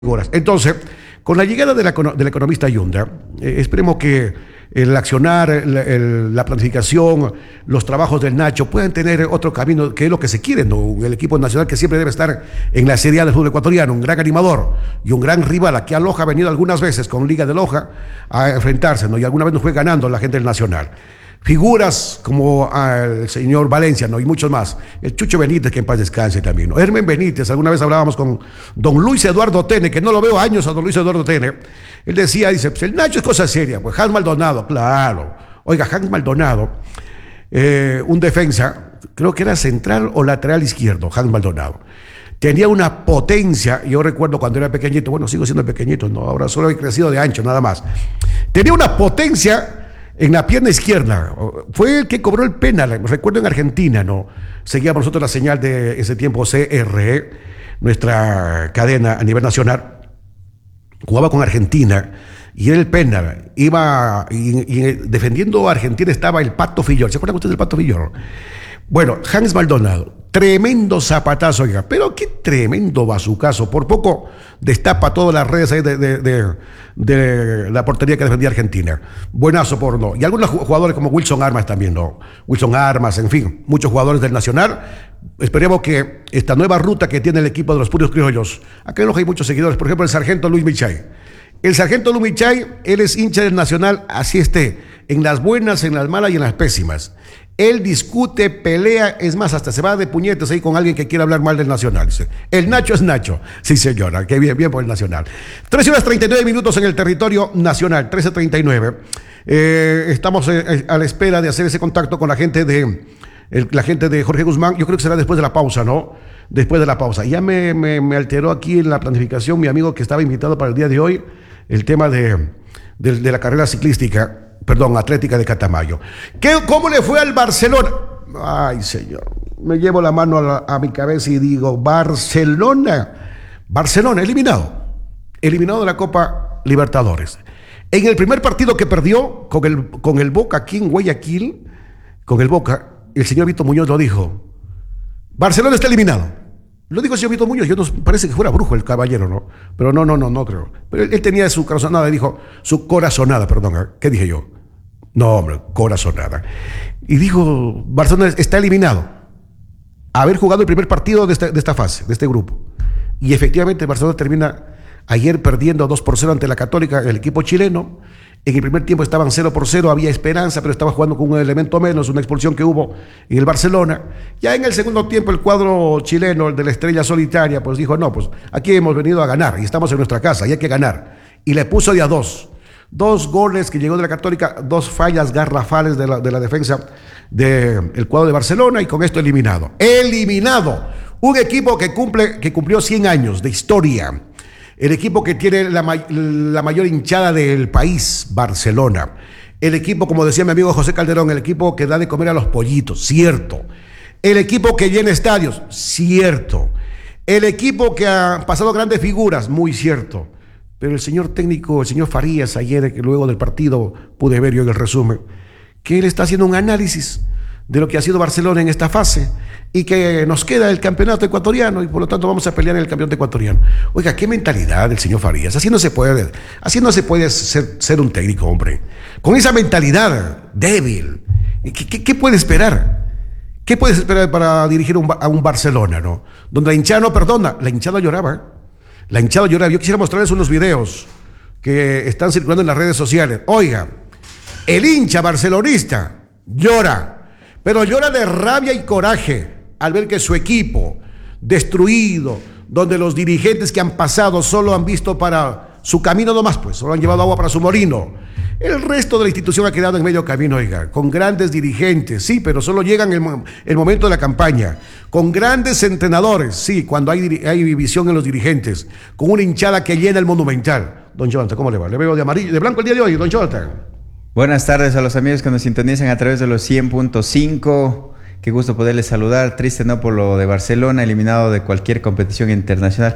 figuras. Entonces, con la llegada del economista Yunda, esperemos que el accionar, la planificación, los trabajos del Nacho puedan tener otro camino, que es lo que se quiere, ¿no? El equipo nacional que siempre debe estar en la Serie A del fútbol ecuatoriano, un gran animador y un gran rival. Aquí a Loja ha venido algunas veces con Liga de Loja a enfrentarse, ¿no? Y alguna vez nos fue ganando la gente del Nacional. Figuras como el señor Valencia, ¿no? Y muchos más. El Chucho Benítez, que en paz descanse también, ¿no? Hermen Benítez, alguna vez hablábamos con don Luis Eduardo Tene, que no lo veo años a don Luis Eduardo Tene. Él decía, dice, pues el Nacho es cosa seria, pues Hans Maldonado, claro. Oiga, Hans Maldonado, un defensa, creo que era central o lateral izquierdo, Hans Maldonado. Tenía una potencia, yo recuerdo cuando era pequeñito, bueno, sigo siendo pequeñito, no, ahora solo he crecido de ancho, nada más. Tenía una potencia en la pierna izquierda. Fue el que cobró el penal, recuerdo en Argentina, ¿no? Seguíamos nosotros la señal de ese tiempo CRE, nuestra cadena a nivel nacional. Jugaba con Argentina y era el penal. Iba y defendiendo a Argentina estaba el Pato Fillol. ¿Se acuerdan ustedes del Pato Fillol? Bueno, Hans Maldonado, tremendo zapatazo, oiga, pero qué tremendo bazucazo. Por poco destapa todas las redes ahí de la portería que defendía Argentina. Buenazo por no. Y algunos jugadores como Wilson Armas también, ¿no? Wilson Armas, en fin, muchos jugadores del Nacional. Esperemos que esta nueva ruta que tiene el equipo de los puros criollos, acá en Loja hay muchos seguidores, por ejemplo el sargento Luis Michay. El sargento Luis Michay, él es hincha del Nacional, así esté, en las buenas, en las malas y en las pésimas. Él discute, pelea, es más, hasta se va de puñetes ahí con alguien que quiere hablar mal del Nacional. Dice, el Nacho es Nacho. Sí, señora, que bien, bien por el Nacional. 13:39 en el territorio nacional, 13:39. Estamos a la espera de hacer ese contacto con la gente de Jorge Guzmán. Yo creo que será después de la pausa, ¿no? Después de la pausa. Ya me alteró aquí en la planificación mi amigo que estaba invitado para el día de hoy, el tema de la carrera ciclística. Perdón, Atlética de Catamayo. ¿Cómo le fue al Barcelona? Ay, señor, me llevo la mano a mi cabeza y digo, Barcelona, eliminado de la Copa Libertadores. En el primer partido que perdió con el Boca aquí en Guayaquil, con el Boca, el señor Vito Muñoz lo dijo, Barcelona está eliminado. Lo dijo el señor Vito Muñoz, yo no, parece que fuera brujo el caballero, ¿no? Pero no creo. Pero él tenía su corazonada, dijo, su corazonada, perdón, ¿qué dije yo? No, hombre, corazonada. Y dijo, Barcelona está eliminado. Haber jugado el primer partido de esta fase, de este grupo. Y efectivamente Barcelona termina ayer perdiendo 2-0 ante la Católica, el equipo chileno. En el primer tiempo estaban 0-0, había esperanza, pero estaba jugando con un elemento menos, una expulsión que hubo en el Barcelona. Ya en el segundo tiempo el cuadro chileno, el de la estrella solitaria, pues dijo, no, pues aquí hemos venido a ganar y estamos en nuestra casa y hay que ganar. Y le puso de a dos. 2 goles que llegó de la Católica, 2 fallas garrafales de la defensa del cuadro de Barcelona y con esto eliminado. ¡Eliminado! Un equipo que cumplió 100 años de historia. El equipo que tiene la mayor hinchada del país, Barcelona. El equipo, como decía mi amigo José Calderón, el equipo que da de comer a los pollitos, cierto. El equipo que llena estadios, cierto. El equipo que ha pasado grandes figuras, muy cierto. Pero el señor técnico, el señor Farías, ayer, que luego del partido pude ver yo en el resumen, que él está haciendo un análisis de lo que ha sido Barcelona en esta fase y que nos queda el campeonato ecuatoriano y por lo tanto vamos a pelear en el campeonato ecuatoriano. Oiga, qué mentalidad del señor Farías. Así no se puede ser un técnico, hombre. Con esa mentalidad débil, ¿qué puede esperar? ¿Qué puedes esperar para dirigir a un Barcelona, no? Donde la hinchada no perdona, la hinchada lloraba. La hinchada lloraba. Yo quisiera mostrarles unos videos que están circulando en las redes sociales. Oiga, el hincha barcelonista llora, pero llora de rabia y coraje al ver que su equipo destruido, donde los dirigentes que han pasado solo han visto para su camino nomás, pues, solo han llevado agua para su molino. El resto de la institución ha quedado en medio camino, oiga, con grandes dirigentes, sí, pero solo llegan el momento de la campaña, con grandes entrenadores, sí, cuando hay división en los dirigentes, con una hinchada que llena el Monumental. Don Jonathan, ¿cómo le va? Le veo de amarillo, de blanco el día de hoy, don Jonathan. Buenas tardes a los amigos que nos sintonizan a través de los 100.5. Qué gusto poderles saludar. Triste no por lo de Barcelona, eliminado de cualquier competición internacional.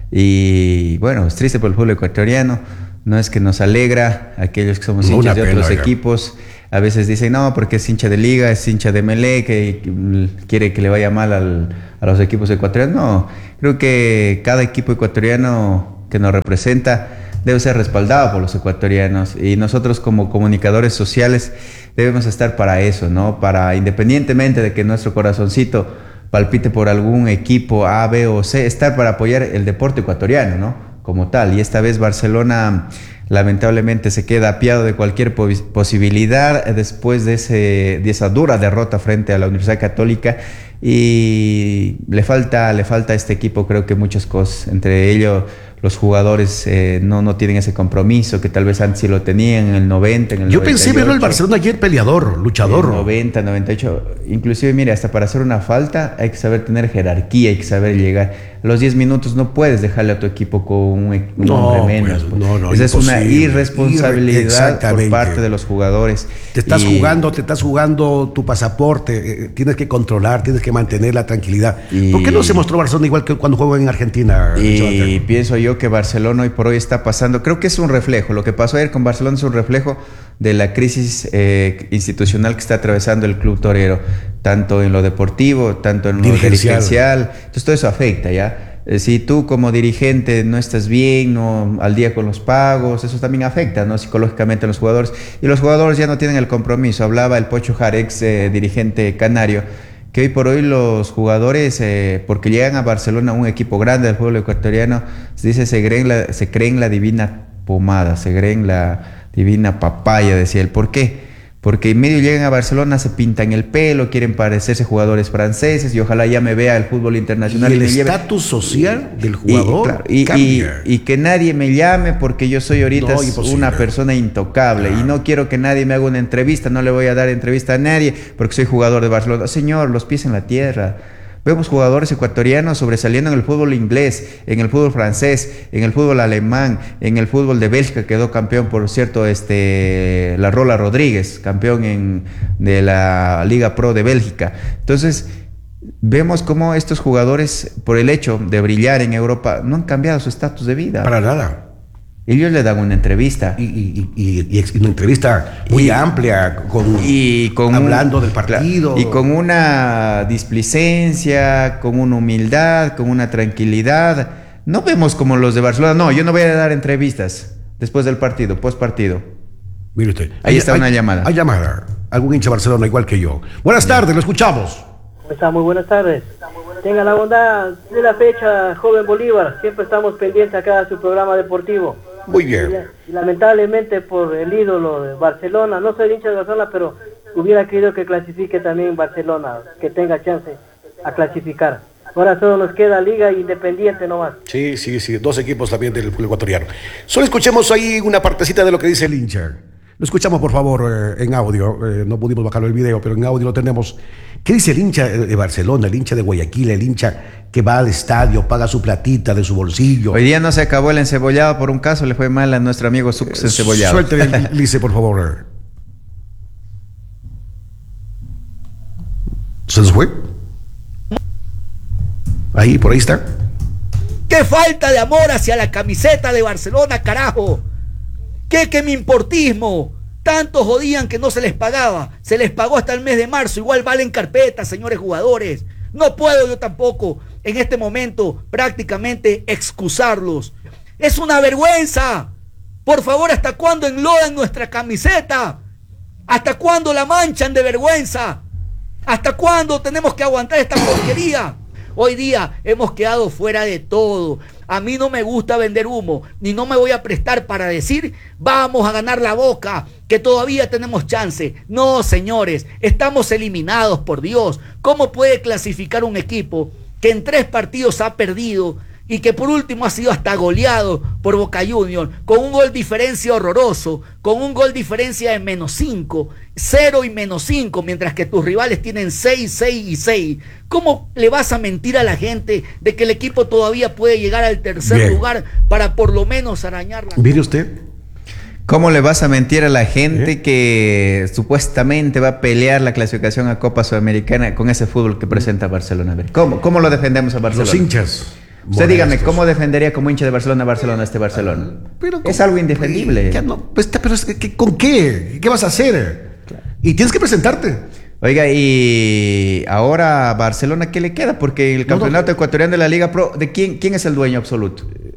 Y bueno, es triste por el fútbol ecuatoriano. No es que nos alegra aquellos que somos hinchas de otros equipos. A veces dicen, no, porque es hincha de Liga, es hincha de Melé, que quiere que le vaya mal a los equipos ecuatorianos. No, creo que cada equipo ecuatoriano que nos representa, debe ser respaldado por los ecuatorianos, y nosotros como comunicadores sociales debemos estar para eso, ¿no? Para, independientemente de que nuestro corazoncito palpite por algún equipo A, B o C, estar para apoyar el deporte ecuatoriano, ¿no? Como tal. Y esta vez Barcelona lamentablemente se queda apiado de cualquier posibilidad después de esa dura derrota frente a la Universidad Católica, y le falta a este equipo, creo que muchas cosas, entre ellos los jugadores no tienen ese compromiso que tal vez antes sí lo tenían en el 90, en el 98. Yo pensé verlo el Barcelona ayer peleador, luchador. 90, 98. Inclusive, mire, hasta para hacer una falta hay que saber tener jerarquía, hay que saber llegar. A los 10 minutos no puedes dejarle a tu equipo con un hombre menos. Pues, esa es una irresponsabilidad por parte de los jugadores. Te estás jugando tu pasaporte, tienes que controlar, tienes que mantener la tranquilidad. ¿Por qué no se mostró Barcelona igual que cuando jugó en Argentina? Y pienso yo que Barcelona hoy por hoy está pasando, creo que es un reflejo, lo que pasó ayer con Barcelona es un reflejo de la crisis institucional que está atravesando el club torero, tanto en lo deportivo, tanto en lo dirigencial. Entonces todo eso afecta, ¿ya? Si tú como dirigente no estás bien, no al día con los pagos, eso también afecta, ¿no? Psicológicamente a los jugadores, y los jugadores ya no tienen el compromiso. Hablaba el Pocho Jara, ex dirigente canario, que hoy por hoy los jugadores, porque llegan a Barcelona, un equipo grande del fútbol ecuatoriano, se dice, se creen la divina pomada, se creen la divina papaya, decía él. ¿Por qué? Porque en medio llegan a Barcelona, se pintan el pelo, quieren parecerse jugadores franceses, y ojalá ya me vea el fútbol internacional. Y el estatus social del jugador y que nadie me llame porque yo soy ahorita una persona intocable, y no quiero que nadie me haga una entrevista, no le voy a dar entrevista a nadie porque soy jugador de Barcelona. Señor, los pies en la tierra. Vemos jugadores ecuatorianos sobresaliendo en el fútbol inglés, en el fútbol francés, en el fútbol alemán, en el fútbol de Bélgica, quedó campeón, por cierto, la Rola Rodríguez, campeón de la Liga Pro de Bélgica. Entonces, vemos cómo estos jugadores, por el hecho de brillar en Europa, no han cambiado su estatus de vida. Para nada. Ellos le dan una entrevista. Y una entrevista muy amplia, hablando del partido. Y con una displicencia, con una humildad, con una tranquilidad. No vemos como los de Barcelona. No, yo no voy a dar entrevistas después del partido, post partido. Mire usted. Ahí está una llamada. Hay llamada. Algún hincha de Barcelona igual que yo. Buenas tardes, lo escuchamos. ¿Cómo está? Muy buenas tardes. Tenga la bondad de la fecha, joven Bolívar. Siempre estamos pendientes acá de su programa deportivo. Muy bien. Y lamentablemente por el ídolo de Barcelona, no soy hincha de Barcelona, pero hubiera querido que clasifique también Barcelona, que tenga chance a clasificar. Ahora solo nos queda Liga Independiente nomás. Sí, 2 equipos también del fútbol ecuatoriano. Solo escuchemos ahí una partecita de lo que dice el hincha. Lo escuchamos, por favor, en audio. No pudimos bajarlo el video, pero en audio lo tenemos. ¿Qué dice el hincha de Barcelona, el hincha de Guayaquil, el hincha que va al estadio, paga su platita de su bolsillo? Hoy día no se acabó el encebollado por un caso, le fue mal a nuestro amigo Sucos encebollado. Suéltele el Lice, por favor. ¿Se nos fue? Ahí, por ahí está. ¡Qué falta de amor hacia la camiseta de Barcelona, carajo! ¡Qué me importismo! Tanto jodían que no se les pagaba. Se les pagó hasta el mes de marzo. Igual valen carpetas, señores jugadores. No puedo yo tampoco, en este momento, prácticamente excusarlos. ¡Es una vergüenza! Por favor, ¿hasta cuándo enlodan nuestra camiseta? ¿Hasta cuándo la manchan de vergüenza? ¿Hasta cuándo tenemos que aguantar esta porquería? Hoy día hemos quedado fuera de todo. A mí no me gusta vender humo, ni no me voy a prestar para decir vamos a ganar la Boca, que todavía tenemos chance. No, señores, estamos eliminados, por Dios. ¿Cómo puede clasificar un equipo que en 3 partidos ha perdido y que por último ha sido hasta goleado por Boca Juniors, con un gol diferencia horroroso, con un gol diferencia de -5, 0 y -5, mientras que tus rivales tienen 6, 6 y 6? ¿Cómo le vas a mentir a la gente de que el equipo todavía puede llegar al tercer lugar para por lo menos arañar la... Mire usted. ¿Cómo le vas a mentir a la gente que supuestamente va a pelear la clasificación a Copa Sudamericana con ese fútbol que presenta Barcelona? A ver, ¿cómo lo defendemos a Barcelona? Los hinchas. Usted dígame, ¿cómo defendería como hincha de Barcelona este Barcelona? Pero, es algo indefendible. Pero ¿con qué? ¿Qué vas a hacer? Claro. Y tienes que presentarte. Oiga, y ahora Barcelona, ¿qué le queda? Porque el campeonato ecuatoriano de la Liga Pro, ¿de quién es el dueño absoluto?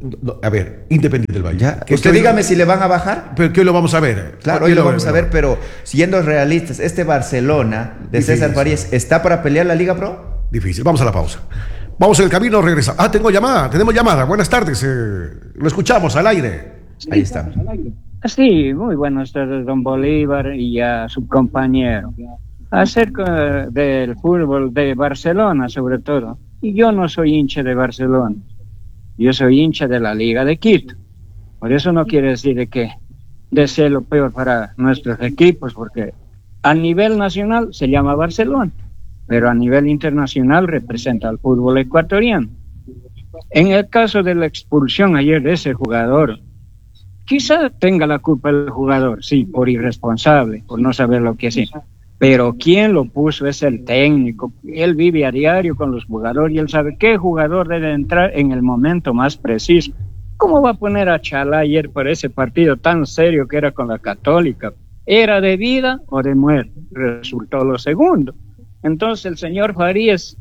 No, a ver, Independiente del Valle. Ya. Que Usted hoy- dígame si le van a bajar. Pero que hoy lo vamos a ver. Claro, Hoy hoy lo vamos a ver, ¿no? pero siendo realistas, este Barcelona de Difícil. César Farías, ¿está para pelear la Liga Pro? Difícil. Vamos a la pausa. Vamos en el camino, regresa. Tengo llamada, tenemos llamada. Buenas tardes. Lo escuchamos al aire. Ahí está. Sí, muy buenas tardes, don Bolívar y a su compañero. Acerca del fútbol de Barcelona, sobre todo. Y yo no soy hincha de Barcelona. Yo soy hincha de la Liga de Quito. Por eso no quiere decir de que desee lo peor para nuestros equipos, porque a nivel nacional se llama Barcelona, pero a nivel internacional representa al fútbol ecuatoriano. En el caso de la expulsión ayer de ese jugador, quizá tenga la culpa el jugador, sí, por irresponsable, por no saber lo que hacer. Pero quien lo puso es el técnico. Él vive a diario con los jugadores y él sabe qué jugador debe entrar en el momento más preciso. ¿Cómo va a poner a Chalá ayer para ese partido tan serio que era con la Católica? ¿Era de vida o de muerte? Resultó lo segundo. Entonces el señor Farías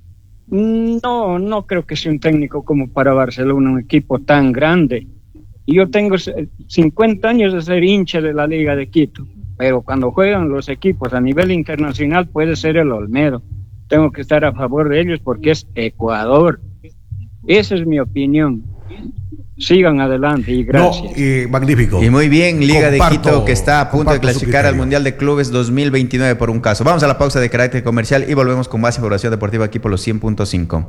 no creo que sea un técnico como para Barcelona, un equipo tan grande. Y yo tengo 50 años de ser hincha de la Liga de Quito, pero cuando juegan los equipos a nivel internacional puede ser el Olmedo. Tengo que estar a favor de ellos porque es Ecuador. Esa es mi opinión. Sigan adelante y gracias. No, magnífico. Y muy bien, Liga de Comparto- Quito, que está a punto de comparto su clasificar al criterio. Mundial de Clubes 2029 por un caso. Vamos a la pausa de carácter comercial y volvemos con más información deportiva aquí por los 100.5.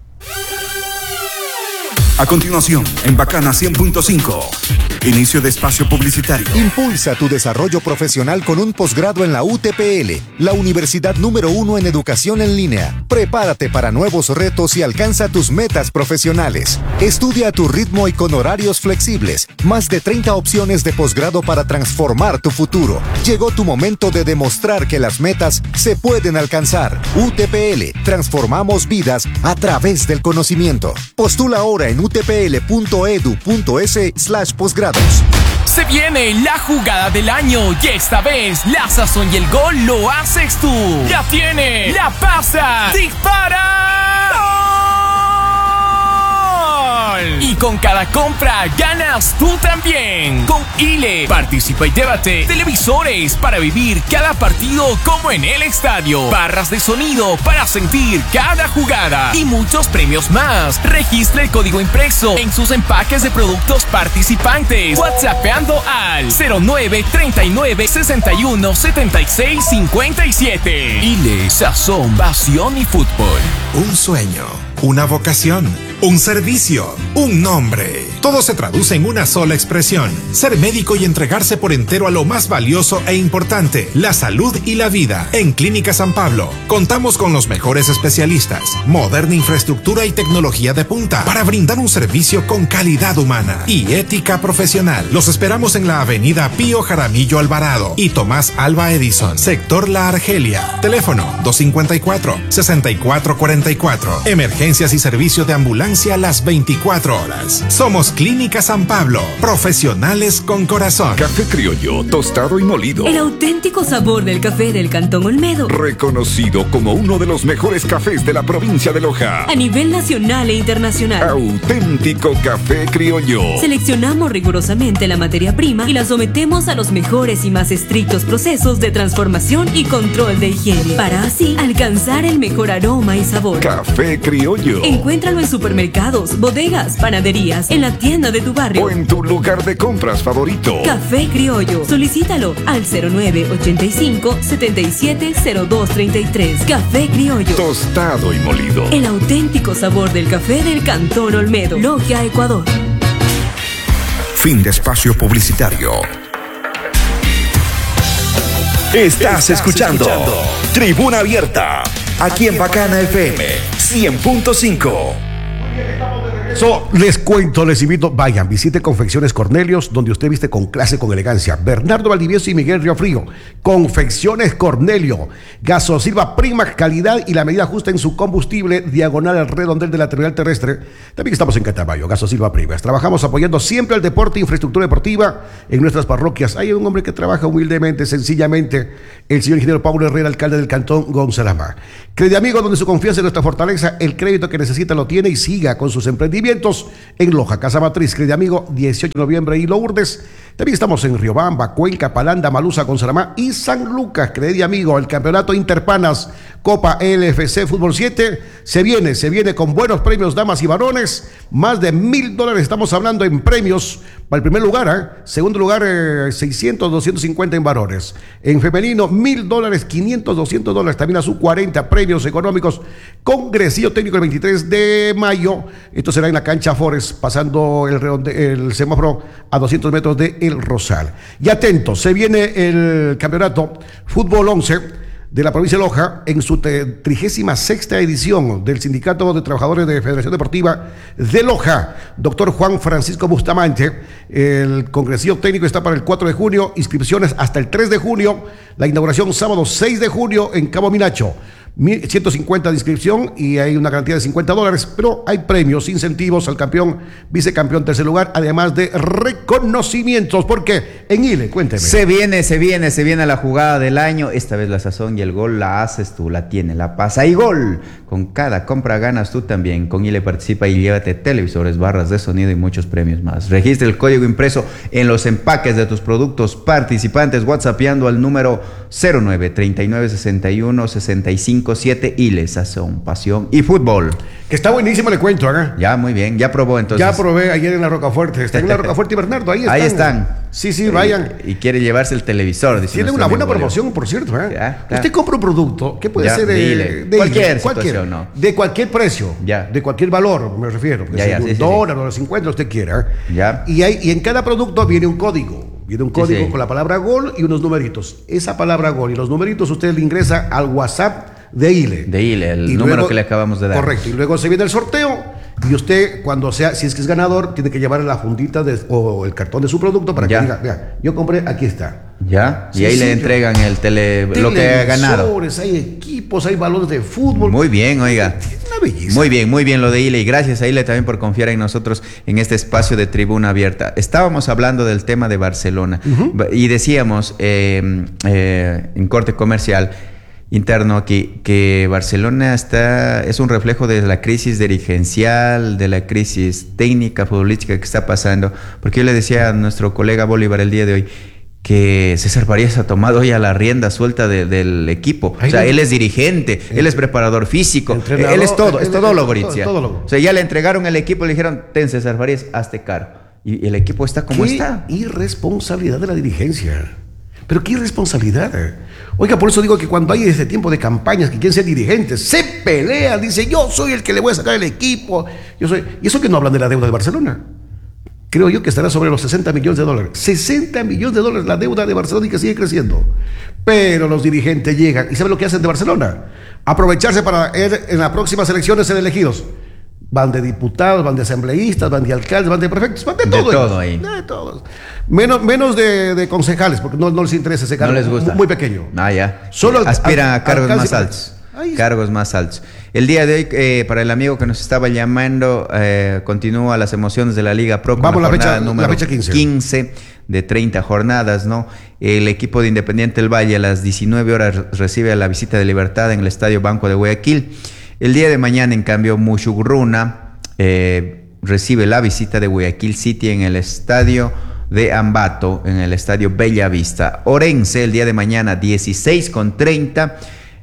A continuación, en Bacana 100.5, inicio de espacio publicitario. Impulsa tu desarrollo profesional con un posgrado en la UTPL, la universidad número 1 en educación en línea. Prepárate para nuevos retos y alcanza tus metas profesionales. Estudia a tu ritmo y con horarios flexibles. Más de 30 opciones de posgrado para transformar tu futuro. Llegó tu momento de demostrar que las metas se pueden alcanzar. UTPL, transformamos vidas a través del conocimiento. Postula ahora en utpl.edu.es/posgrados. Se viene la jugada del año y esta vez la sazón y el gol lo haces tú. Ya tiene, la pasa, dispara. ¡Gol! Y con cada compra ganas tú también. Con ILE participa y llévate televisores para vivir cada partido como en el estadio, barras de sonido para sentir cada jugada y muchos premios más. Registra el código impreso en sus empaques de productos participantes, whatsappeando al 09 39 61 76 57. ILE, sazón, pasión y fútbol. Un sueño, una vocación, un servicio, un nombre. Todo se traduce en una sola expresión: ser médico y entregarse por entero a lo más valioso e importante, la salud y la vida. En Clínica San Pablo contamos con los mejores especialistas, moderna infraestructura y tecnología de punta para brindar un servicio con calidad humana y ética profesional. Los esperamos en la avenida Pío Jaramillo Alvarado y Tomás Alba Edison, sector La Argelia. Teléfono 254-6444. Emergencias y servicio de ambulancia las 24 horas. Somos Clínica San Pablo, profesionales con corazón. Café criollo, tostado y molido. El auténtico sabor del café del Cantón Olmedo. Reconocido como uno de los mejores cafés de la provincia de Loja. A nivel nacional e internacional. Auténtico café criollo. Seleccionamos rigurosamente la materia prima y la sometemos a los mejores y más estrictos procesos de transformación y control de higiene, para así alcanzar el mejor aroma y sabor. Café criollo. Encuéntralo en supermercados, bodegas, panaderías, en la tienda de tu barrio O en tu lugar de compras favorito. Café Criollo. Solicítalo al 0985-770233. Café Criollo. Tostado y molido. El auténtico sabor del café del Cantón Olmedo. Logia, Ecuador. Fin de espacio publicitario. Estás escuchando Tribuna Abierta, aquí en Bacana FM 100.5. Les cuento, les invito, vayan, visite Confecciones Cornelius, donde usted viste con clase, con elegancia. Bernardo Valdivieso y Miguel Riofrío. Confecciones Cornelio. Gasosilva Prima, calidad y la medida justa en su combustible, diagonal al redondel de la terminal terrestre. También estamos en Catabayo, Gasosilva Primas. Trabajamos apoyando siempre al deporte e infraestructura deportiva en nuestras parroquias. Hay un hombre que trabaja humildemente, sencillamente, el señor ingeniero Pablo Herrera, alcalde del Cantón González. Crediamigo, donde su confianza es nuestra fortaleza. El crédito que necesita lo tiene y siga con sus emprendimientos. emprendimientos en Loja, Casa Matriz, querido amigo, 18 de noviembre y Lourdes. También estamos en Riobamba, Cuenca, Palanda, Malusa, Consaramá y San Lucas, querido amigo. El campeonato Interpanas Copa LFC Fútbol 7 se viene con buenos premios, damas y varones. Más de $1,000 estamos hablando en premios. Para el primer lugar, segundo lugar, 600, 250 en varones. En femenino, $1,000, 500, $200. También a su 40 premios económicos. Congresillo técnico el 23 de mayo. Esto será en la cancha Forest, pasando el semáforo a 200 metros de El Rosal. Y atentos, se viene el campeonato Fútbol 11 de la provincia de Loja en su 36ª edición del Sindicato de Trabajadores de Federación Deportiva de Loja. Doctor Juan Francisco Bustamante, el congresillo técnico está para el 4 de junio, inscripciones hasta el 3 de junio, la inauguración sábado 6 de junio en Cabo Minacho. 150 de inscripción y hay una garantía de $50, pero hay premios, incentivos al campeón, vicecampeón, tercer lugar, además de reconocimientos. Porque en Ile, cuénteme. Se viene la jugada del año. Esta vez la sazón y el gol la haces tú, la tiene, la pasa y gol. Con cada compra ganas tú también. Con Ile participa y llévate televisores, barras de sonido y muchos premios más. Registra el código impreso en los empaques de tus productos participantes, whatsappeando al número 09 39 61 65 7 Ile, sazón, pasión y fútbol. Que está buenísimo, le cuento, ¿eh? Ya, muy bien, ya probó entonces. Ya probé ayer en la Rocafuerte. Está en la Rocafuerte y Bernardo, ahí están. Ahí están. Sí, vayan. Y quiere llevarse el televisor. Tienen una buena promoción, por cierto, ¿eh? Ya, usted compra un producto que puede ser de cualquier situación, ¿no? De cualquier precio, ya. De cualquier valor, me refiero. $1, $1.50, usted quiera. Ya. Y en cada producto viene un código. Viene un código con la palabra gol y unos numeritos. Esa palabra gol y los numeritos usted le ingresa al WhatsApp de Ile. El número que le acabamos de dar. Correcto. Y luego se viene el sorteo y usted, cuando sea, si es que es ganador, tiene que llevar la fundita o el cartón de su producto para que diga, vea, yo compré, aquí está. Ya. Y ahí le entregan lo que ha ganado. Hay equipos, hay balones de fútbol. Muy bien, oiga. Una belleza. Muy bien lo de Ile. Y gracias a Ile también por confiar en nosotros en este espacio de Tribuna Abierta. Estábamos hablando del tema de Barcelona y decíamos en corte comercial interno aquí que Barcelona es un reflejo de la crisis dirigencial, de la crisis técnica futbolística que está pasando, porque yo le decía a nuestro colega Bolívar el día de hoy que César Farías ha tomado ya la rienda suelta del equipo. O sea, él es dirigente, él es preparador físico, él es todólogo, Ritzia. O sea, ya le entregaron el equipo, le dijeron, ten César Farías, hazte cargo. Y el equipo está como está. Irresponsabilidad de la dirigencia. Pero qué irresponsabilidad. Oiga, por eso digo que cuando hay ese tiempo de campañas que quieren ser dirigentes, se pelean, dice, yo soy el que le voy a sacar el equipo. Y eso que no hablan de la deuda de Barcelona. Creo yo que estará sobre los $60 millones. $60 millones la deuda de Barcelona y que sigue creciendo. Pero los dirigentes llegan y ¿saben lo que hacen de Barcelona? Aprovecharse para en las próximas elecciones ser elegidos. Van de diputados, van de asambleístas, van de alcaldes, van de prefectos, van de todo. De todo ahí. De todos. Menos de concejales, porque no les interesa ese cargo. No les gusta. Muy pequeño. Ya. Solo aspiran a cargos más altos. Cargos más altos. El día de hoy, para el amigo que nos estaba llamando, continúa las emociones de la Liga Pro. Vamos la fecha 15 de 30 jornadas, ¿no? El equipo de Independiente del Valle a las 19 horas recibe a la visita de Libertad en el Estadio Banco de Guayaquil. El día de mañana, en cambio, Mushugurruna recibe la visita de Guayaquil City en el Estadio de Ambato, en el Estadio Bella Vista. Orense, el día de mañana, 16:30.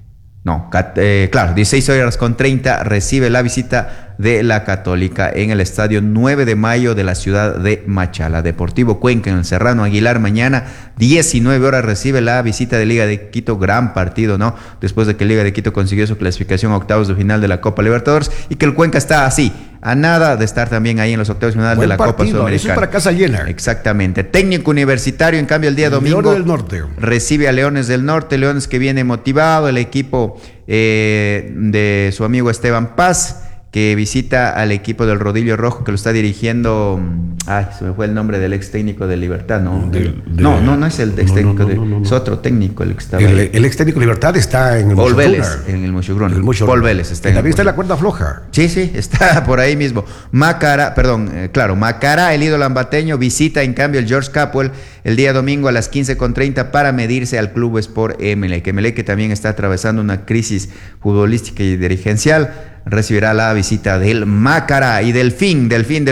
16:30 recibe la visita de la Católica en el Estadio 9 de Mayo de la ciudad de Machala. Deportivo Cuenca en el Serrano Aguilar mañana 19 horas recibe la visita de Liga de Quito. Gran partido, ¿no? Después de que Liga de Quito consiguió su clasificación a octavos de final de la Copa Libertadores y que el Cuenca está así, a nada de estar también ahí en los octavos de final de la Copa Sudamericana. Eso es para casa llena. Exactamente. Técnico Universitario, en cambio, el día domingo Leones del Norte recibe a Leones del Norte. Leones que viene motivado, el equipo de su amigo Esteban Paz, que visita al equipo del Rodillo Rojo, que lo está dirigiendo. Se me fue el nombre del ex técnico de Libertad, ¿no? No es el ex técnico, es otro técnico el que estaba ahí. El ex técnico de Libertad está en el Paul Vélez, en el Mushuguruna. Paul Vélez está en también está en la cuerda floja. Sí, está por ahí mismo. Macará, el ídolo ambateño, visita en cambio el George Capwell el día domingo a las 15:30 para medirse al Club Sport Emelec. Emelec, que también está atravesando una crisis futbolística y dirigencial, recibirá la visita del Macará y Delfín.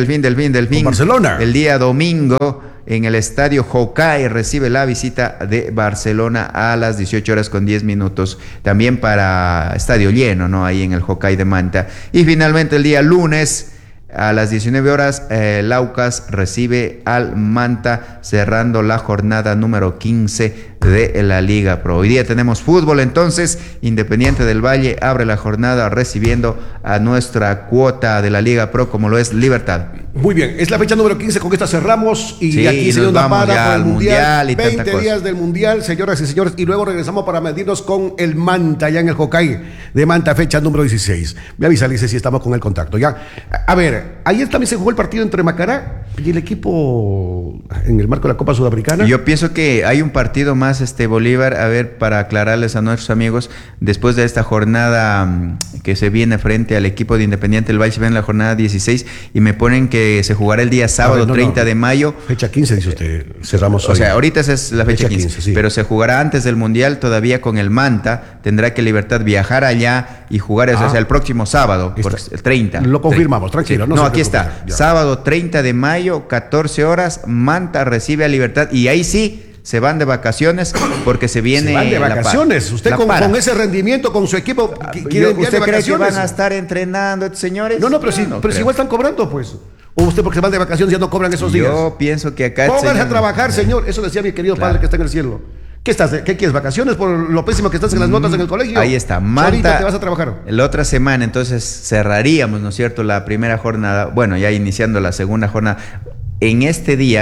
Con Barcelona. El día domingo en el estadio Hokai recibe la visita de Barcelona a las 18:10. También para estadio lleno, ¿no? Ahí en el Hokai de Manta. Y finalmente el día lunes a las 19 horas, el Aucas recibe al Manta, cerrando la jornada número 15 de la Liga Pro. Hoy día tenemos fútbol, entonces Independiente del Valle abre la jornada recibiendo a nuestra cuota de la Liga Pro, como lo es Libertad. Muy bien, es la fecha número 15, con esta cerramos y sí, aquí se dio una para por el Mundial, y 20 días del Mundial, señoras y señores, y luego regresamos para medirnos con el Manta, allá en el Hokai de Manta, fecha número 16. Me avisa, Lice, si estamos con el contacto, ya. A ver, ayer también se jugó el partido entre Macará y el equipo en el marco de la Copa Sudamericana. Yo pienso que hay un partido más, Bolívar, a ver, para aclararles a nuestros amigos, después de esta jornada que se viene frente al equipo de Independiente del Valle, se viene la jornada 16 y me ponen que se jugará el día sábado 30 de mayo. Fecha 15, dice usted, cerramos hoy. O sea, ahorita es la fecha 15, sí. Pero se jugará antes del Mundial todavía con el Manta, tendrá que Libertad viajar allá y jugar, o sea, el próximo sábado, el 30. Lo confirmamos, tranquilo. Sí. No, aquí está, sábado 30 de mayo, 14 horas, Manta recibe a Libertad y ahí sí se van de vacaciones porque se viene. Se van de vacaciones. Usted con ese rendimiento, con su equipo, quiere enviar de vacaciones. ¿Usted cree que van a estar entrenando estos señores? No, pero si igual están cobrando, pues. O usted porque se van de vacaciones ya no cobran esos días. Yo pienso que acá. Pónganse a trabajar, señor. Eso decía mi querido padre que está en el cielo. ¿Qué quieres? ¿Vacaciones por lo pésimo que estás en las notas en el colegio? Ahí está, Manta. Ahorita te vas a trabajar. La otra semana, entonces cerraríamos, ¿no es cierto?, la primera jornada. Bueno, ya iniciando la segunda jornada. En este día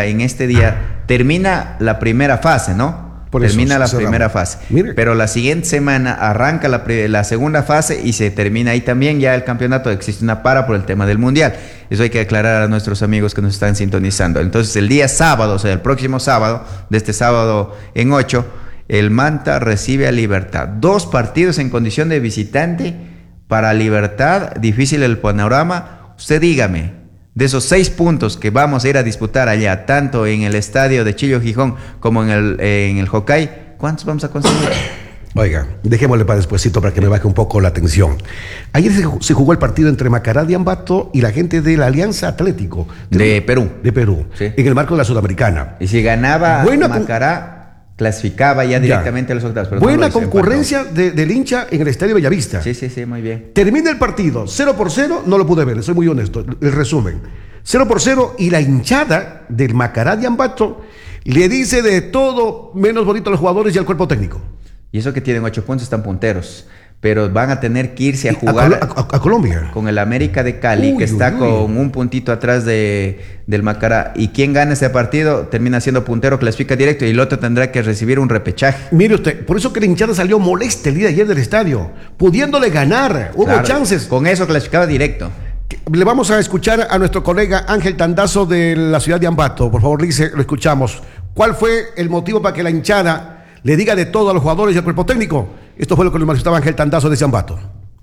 termina la primera fase, ¿no? Termina la primera fase. Mire. Pero la siguiente semana arranca la segunda fase y se termina ahí también ya el campeonato. Existe una para por el tema del Mundial. Eso hay que aclarar a nuestros amigos que nos están sintonizando. Entonces el día sábado, o sea, el próximo sábado, de este sábado en 8, el Manta recibe a Libertad. 2 partidos en condición de visitante para Libertad. Difícil el panorama. Usted dígame, de esos 6 puntos que vamos a ir a disputar allá, tanto en el estadio de Chillo Gijón como en el Hokai, ¿cuántos vamos a conseguir? Oiga, dejémosle para despuesito para que me baje un poco la tensión. Ayer se jugó el partido entre Macará de Ambato y la gente de la Alianza Atlético de Perú. De Perú, sí. En el marco de la Sudamericana. Y si ganaba Macará, clasificaba ya directamente a los octavos. Pero buena concurrencia del hincha en el Estadio Bellavista. Sí, muy bien. Termina el partido 0-0, no lo pude ver, soy muy honesto, el resumen. 0-0 y la hinchada del Macará de Ambato le dice de todo menos bonito a los jugadores y al cuerpo técnico. Y eso que tienen 8 puntos, están punteros. Pero van a tener que irse a jugar a Colombia con el América de Cali, que está con un puntito atrás del Macará. Y quien gana ese partido termina siendo puntero, clasifica directo, y el otro tendrá que recibir un repechaje. Mire usted, por eso que la hinchada salió molesta el día de ayer del estadio, pudiéndole ganar, hubo chances. Con eso clasificaba directo. Le vamos a escuchar a nuestro colega Ángel Tandazo de la ciudad de Ambato. Por favor, Lice, lo escuchamos. ¿Cuál fue el motivo para que la hinchada le diga de todo a los jugadores y al cuerpo técnico? Esto fue lo que nos manifestaba Ángel Tandazo de Ambato.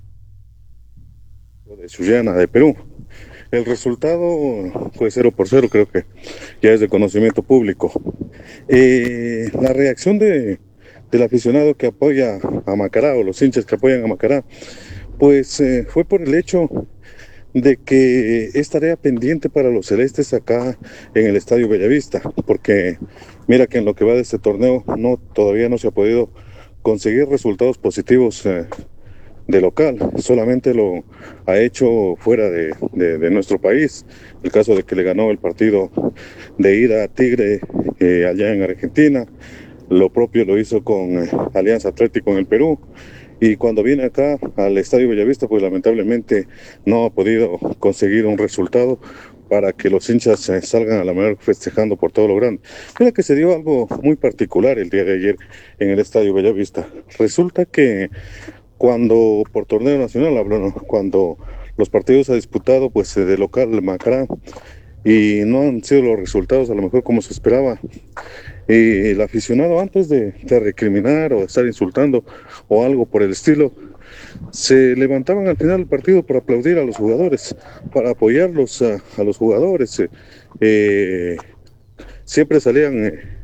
De Sullana, de Perú. El resultado fue 0-0, creo que ya es de conocimiento público. La reacción del aficionado que apoya a Macará, o los hinchas que apoyan a Macará, pues fue por el hecho de que es tarea pendiente para los celestes acá en el Estadio Bellavista, porque mira que en lo que va de este torneo todavía no se ha podido conseguir resultados positivos de local, solamente lo ha hecho fuera de nuestro país. El caso de que le ganó el partido de ida a Tigre allá en Argentina, lo propio lo hizo con Alianza Atlético en el Perú, y cuando viene acá al Estadio Bellavista, pues lamentablemente no ha podido conseguir un resultado para que los hinchas salgan a la manera festejando por todo lo grande. Mira que se dio algo muy particular el día de ayer en el Estadio Bellavista. Resulta que cuando, por torneo nacional hablo, ¿no?, cuando los partidos ha disputado pues de local Macará y no han sido los resultados a lo mejor como se esperaba, y el aficionado, antes de recriminar o de estar insultando o algo por el estilo, se levantaban al final del partido para aplaudir a los jugadores, para apoyarlos a los jugadores. Siempre salían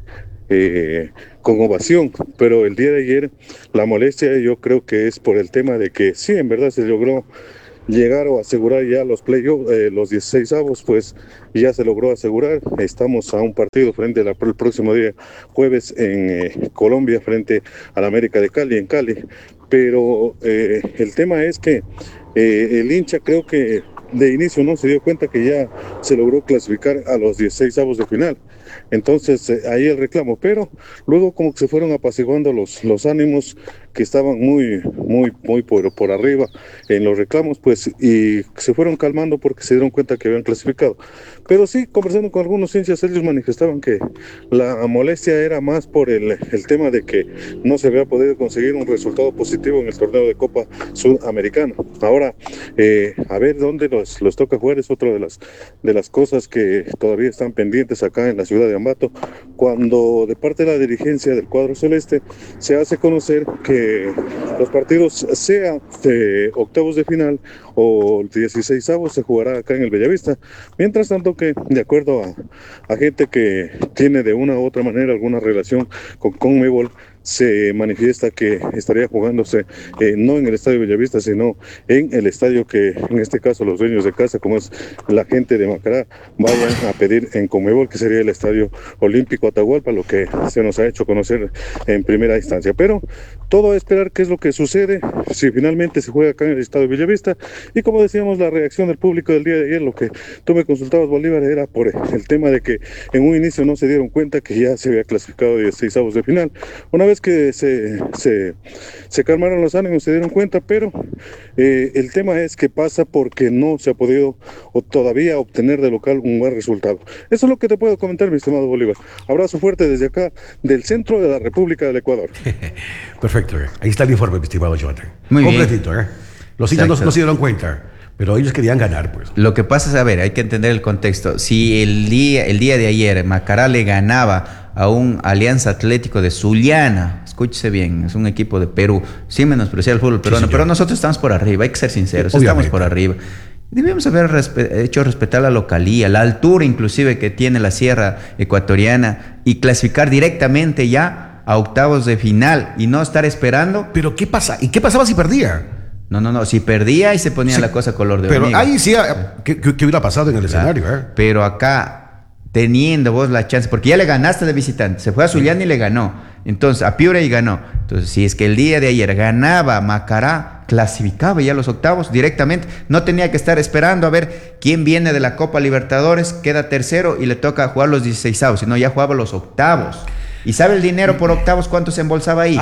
con ovación, pero el día de ayer la molestia yo creo que es por el tema de que sí, en verdad se logró llegar o asegurar ya los playoffs, los 16avos, pues ya se logró asegurar. Estamos a un partido frente el próximo día jueves en Colombia frente al América de Cali, en Cali, pero el tema es que el hincha creo que de inicio no se dio cuenta que ya se logró clasificar a los 16avos de final. Entonces ahí el reclamo, pero luego como que se fueron apaciguando los ánimos que estaban muy por arriba en los reclamos, pues, y se fueron calmando porque se dieron cuenta que habían clasificado. Pero sí, conversando con algunos hinchas, ellos manifestaban que la molestia era más por el tema de que no se había podido conseguir un resultado positivo en el torneo de Copa Sudamericana. Ahora, a ver dónde los toca jugar es otra de las cosas que todavía están pendientes acá en la ciudad de Ambato, cuando de parte de la dirigencia del cuadro celeste se hace conocer que los partidos, sea de octavos de final o 16avos, se jugará acá en el Bellavista. Mientras tanto que, de acuerdo a gente que tiene de una u otra manera alguna relación con CONMEBOL, se manifiesta que estaría jugándose no en el Estadio Bellavista, sino en el estadio que en este caso los dueños de casa, como es la gente de Macará, vayan a pedir en CONMEBOL, que sería el Estadio Olímpico Atahualpa, lo que se nos ha hecho conocer en primera instancia. Pero todo a esperar qué es lo que sucede, si finalmente se juega acá en el Estadio Bellavista. Y como decíamos, la reacción del público del día de ayer, lo que tú me consultabas, Bolívar, era por el tema de que en un inicio no se dieron cuenta que ya se había clasificado de 16avos de final. Una vez que se calmaron los ánimos, se dieron cuenta, pero el tema es que pasa porque no se ha podido todavía obtener de local un buen resultado. Eso es lo que te puedo comentar, mi estimado Bolívar. Abrazo fuerte desde acá, del centro de la República del Ecuador. Perfecto, ahí está el informe, mi estimado Jonathan. Muy completito, bien. Los hinchas no se dieron cuenta, pero ellos querían ganar, pues. Lo que pasa es, a ver, hay que entender el contexto. Si el día de ayer Macará le ganaba a un Alianza Atlético de Sullana, escúchese bien, es un equipo de Perú, sin menospreciar el fútbol peruano, pero nosotros estamos por arriba, hay que ser sinceros, estamos por arriba. Debíamos haber hecho respetar la localía, la altura inclusive que tiene la Sierra Ecuatoriana, y clasificar directamente ya a octavos de final y no estar esperando. Pero ¿qué pasa? ¿Y qué pasaba si perdía? No, si perdía y se ponía la cosa color de hormiga. Pero ahí sí, ¿qué hubiera pasado en el escenario? Pero acá, teniendo vos la chance, porque ya le ganaste de visitante, se fue a Sullana y le ganó, entonces a Piura y ganó. Entonces, si es que el día de ayer ganaba Macará, clasificaba ya los octavos directamente, no tenía que estar esperando a ver quién viene de la Copa Libertadores, queda tercero y le toca jugar los 16avos, sino ya jugaba los octavos. ¿Y sabe el dinero por octavos cuánto se embolsaba ahí?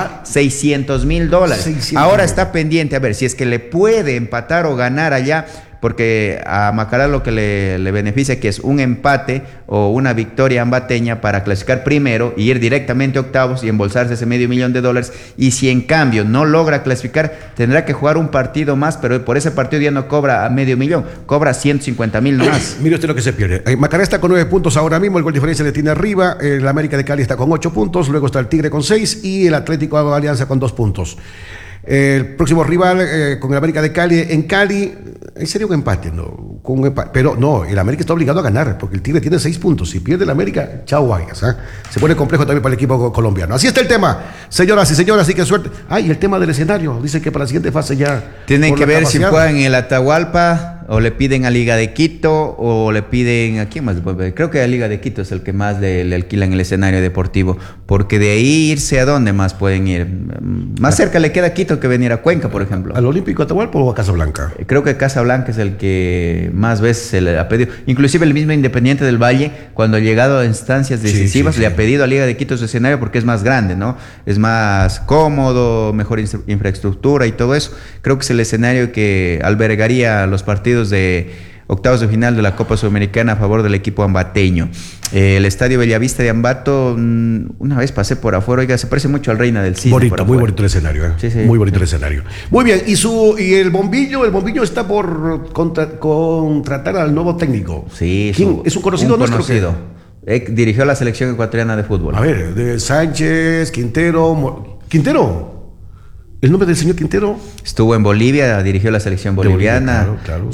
$600,000. Ahora está pendiente a ver si es que le puede empatar o ganar allá, porque a Macará lo que le beneficia que es un empate o una victoria ambateña para clasificar primero y ir directamente a octavos y embolsarse ese $500,000. Y si en cambio no logra clasificar, tendrá que jugar un partido más, pero por ese partido ya no cobra $500,000, cobra 150,000 nomás. Mire usted lo que se pierde. Macará está con 9 puntos ahora mismo, el gol diferencia le tiene arriba, el América de Cali está con 8 puntos, luego está el Tigre con 6 y el Atlético de Alianza con 2 puntos. El próximo rival con el América de Cali en Cali, sería un empate, ¿no? Con un empate, pero no, el América está obligado a ganar, porque el Tigre tiene 6 puntos. Si pierde el América, chao vayas. Se pone complejo también para el equipo colombiano. Así está el tema, señoras y señores, así que suerte. Y el tema del escenario, dice que para la siguiente fase ya... Tienen que ver si juegan en el Atahualpa, o le piden a Liga de Quito, o le piden... ¿A quién más? Creo que a Liga de Quito es el que más le alquilan el escenario deportivo, porque de ahí irse a dónde más pueden ir. Más cerca le queda Quito que venir a Cuenca, por ejemplo. ¿Al Olímpico Atahualpa o a Casablanca? Creo que Casablanca es el que más veces se le ha pedido. Inclusive el mismo Independiente del Valle, cuando ha llegado a instancias decisivas, le ha pedido a Liga de Quito su escenario porque es más grande, ¿no? Es más cómodo, mejor infraestructura y todo eso. Creo que es el escenario que albergaría los partidos de octavos de final de la Copa Sudamericana a favor del equipo ambateño. El Estadio Bellavista de Ambato, una vez pasé por afuera, oiga, se parece mucho al Reina del Cine. Bonito, muy bonito el escenario. Sí. Muy bonito el escenario. Muy bien, y el bombillo está por contratar al nuevo técnico. Sí, ¿Quién? ¿Es un conocido nuestro? Dirigió la selección ecuatoriana de fútbol. A ver, de Sánchez, Quintero. ¿El nombre del señor Quintero? Estuvo en Bolivia, dirigió la selección boliviana, claro,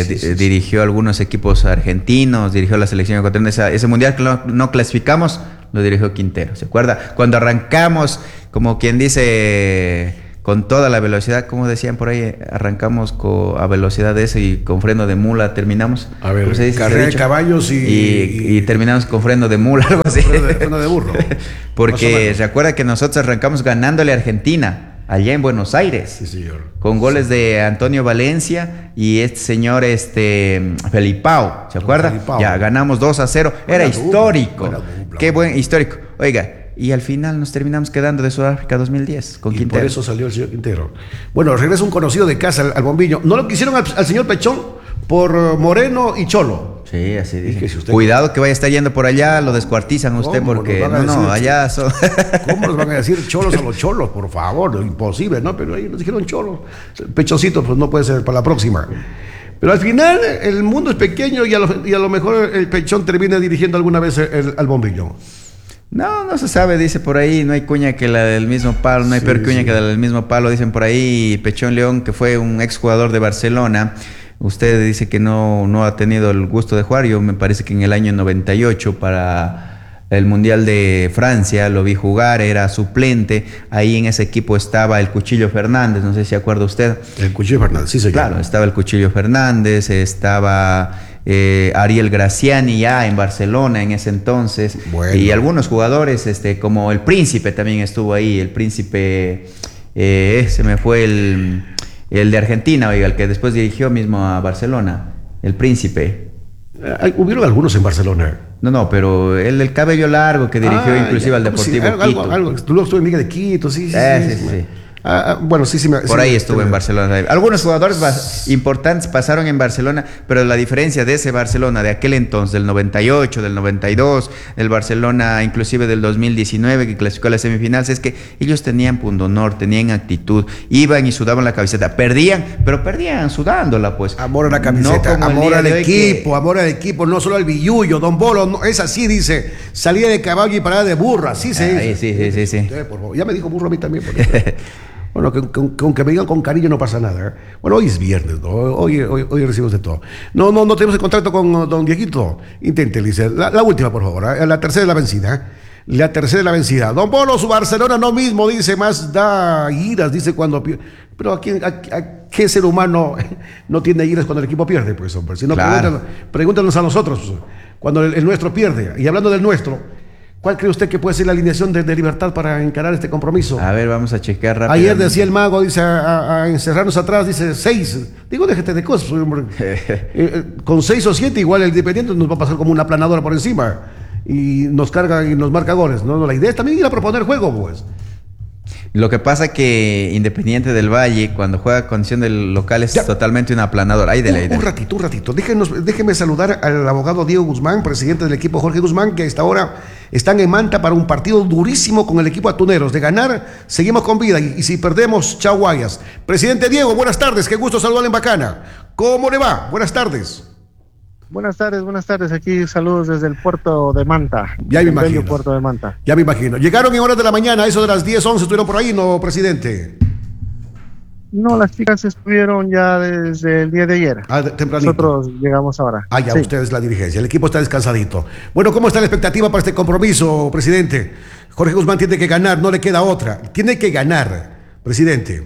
dirigió algunos equipos argentinos, dirigió la selección ecuatoriana. Ese mundial que no clasificamos, lo dirigió Quintero. ¿Se acuerda? Cuando arrancamos, como quien dice, con toda la velocidad, como decían por ahí, arrancamos a velocidad de eso y con freno de mula terminamos. A ver, ¿cómo se dice? carrera de caballos y terminamos con freno de mula, algo así. Freno de burro. Porque se acuerda que nosotros arrancamos ganándole a Argentina, allá en Buenos Aires. Sí, señor. Con goles de Antonio Valencia y este señor Felipao, ¿se acuerda? Felipao. Ya ganamos 2-0. Era histórico. Qué buen histórico. Oiga, y al final nos terminamos quedando de Sudáfrica 2010 con Quintero. Por eso salió el señor Quintero. Bueno, regresa un conocido de casa al Bombillo. No lo quisieron al señor Pechón por Moreno y Cholo. Sí, así dije. Si usted... Cuidado que vaya a estar yendo por allá, lo descuartizan usted porque allá son... ¿Cómo nos van a decir cholos a los cholos? Por favor, imposible, ¿no? Pero ahí nos dijeron cholos. Pechoncito, pues no puede ser para la próxima. Pero al final el mundo es pequeño y a lo mejor el Pechón termina dirigiendo alguna vez al Bombillo. No se sabe, dice por ahí, no hay cuña que la del mismo palo, no hay peor cuña que la del mismo palo, dicen por ahí. Pechón León, que fue un exjugador de Barcelona, usted dice que no ha tenido el gusto de jugar. Yo me parece que en el año 98 para el Mundial de Francia lo vi jugar, era suplente. Ahí en ese equipo estaba el Cuchillo Fernández, no sé si se acuerda usted. El Cuchillo Fernández, sí señor. Claro, estaba el Cuchillo Fernández, estaba Ariel Graciani ya en Barcelona en ese entonces. Bueno. Y algunos jugadores como el Príncipe también estuvo ahí. El Príncipe, se me fue el de Argentina, oiga, el que después dirigió mismo a Barcelona, el Príncipe. Hubieron algunos en Barcelona. No, pero el del cabello largo que dirigió inclusive al Deportivo Quito. Tú lo estuve en Liga de Quito, sí. Bueno, sí. Por ahí estuvo en Barcelona. Algunos jugadores importantes pasaron en Barcelona, pero la diferencia de ese Barcelona de aquel entonces, del 98, del 92, el Barcelona inclusive del 2019 que clasificó a las semifinales, es que ellos tenían pundonor, tenían actitud, iban y sudaban la camiseta, perdían sudándola, pues. Amor a la camiseta, amor al equipo, no solo al billullo, Don Bolo, no, es así, dice, salida de caballo y parada de burro, así se dice. Sí. Por favor, ya me dijo burro a mí también, porque... Bueno, que me digan con cariño no pasa nada, ¿eh? Bueno, hoy es viernes, ¿no? Hoy recibimos de todo. No tenemos el contrato con don Dieguito. Intente, dice. La última, por favor, ¿eh? La tercera de la vencida. Don Bolo, su Barcelona no mismo, dice, más da iras, dice cuando pierde. Pero ¿a qué ser humano no tiene iras cuando el equipo pierde? Pues, hombre, si no, claro. Pregúntanos a nosotros, pues, cuando el nuestro pierde. Y hablando del nuestro, ¿cuál cree usted que puede ser la alineación de Libertad para encarar este compromiso? A ver, vamos a chequear rápido. Ayer decía el mago, dice, a encerrarnos atrás, dice 6. Digo, déjate de cosas, hombre. Con 6 o 7 igual el Independiente nos va a pasar como una planadora por encima y nos carga y nos marca goles. No, la idea es también ir a proponer juego, pues. Lo que pasa que Independiente del Valle, cuando juega condición del local, es totalmente una aplanadora. Un ratito. Déjeme saludar al abogado Diego Guzmán, presidente del equipo Jorge Guzmán, que a esta hora están en Manta para un partido durísimo con el equipo Atuneros. De ganar, seguimos con vida y si perdemos, chau guayas. Presidente Diego, buenas tardes, qué gusto saludarle en Bacana. ¿Cómo le va? Buenas tardes. Buenas tardes. Aquí saludos desde el puerto de Manta. Ya me imagino. Puerto de Manta. Ya me imagino. Llegaron en horas de la mañana, eso de las 10, 11, estuvieron por ahí, ¿no, presidente? No, las chicas estuvieron ya desde el día de ayer. Tempranito. Nosotros llegamos ahora. Ya, sí. Ustedes la dirigencia, el equipo está descansadito. Bueno, ¿cómo está la expectativa para este compromiso, presidente? Jorge Guzmán tiene que ganar, no le queda otra. Tiene que ganar, presidente.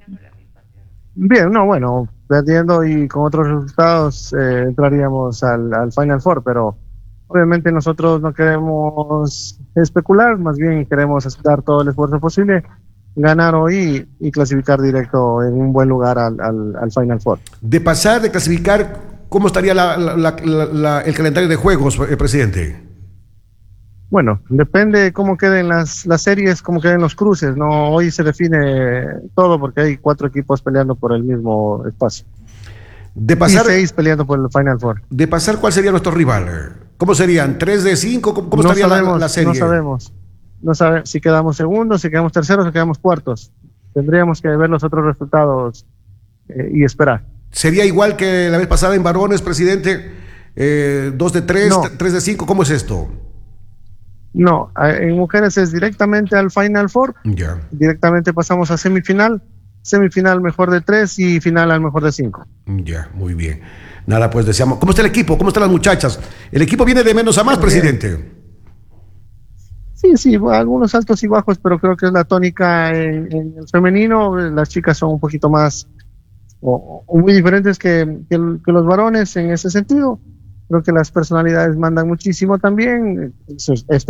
Bien, perdiendo y con otros resultados entraríamos al Final Four, pero obviamente nosotros no queremos especular, más bien queremos dar todo el esfuerzo posible, ganar hoy y clasificar directo en un buen lugar al Final Four. De clasificar, ¿cómo estaría el calendario de juegos, presidente? Bueno, depende cómo queden las series, cómo queden los cruces, ¿no? Hoy se define todo porque hay 4 equipos peleando por el mismo espacio. De pasar, y 6 peleando por el Final Four. De pasar, ¿cuál sería nuestro rival? ¿Cómo serían? ¿3 de 5? ¿Cómo estaría la serie? No sabemos. No sabemos si quedamos segundos, si quedamos terceros o quedamos cuartos. Tendríamos que ver los otros resultados y esperar. ¿Sería igual que la vez pasada en varones, presidente? 2 de 3, no. 3 de 5, ¿cómo es esto? No, en mujeres es directamente al Final Four. Ya. Directamente pasamos a semifinal mejor de 3 y final al mejor de 5. Ya, muy bien. Nada, pues deseamos. ¿Cómo está el equipo? ¿Cómo están las muchachas? El equipo viene de menos a más, presidente. Sí, algunos altos y bajos, pero creo que es la tónica en el femenino. Las chicas son un poquito más o muy diferentes que los varones en ese sentido. Creo que las personalidades mandan muchísimo también. Esto